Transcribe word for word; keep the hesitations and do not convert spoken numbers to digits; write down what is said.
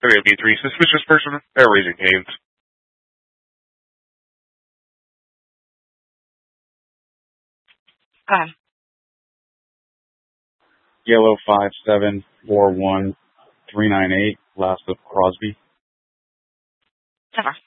W B three, suspicious person, air raising hands. Go ahead. Yellow five seven four one three nine eight, last of Crosby. So far.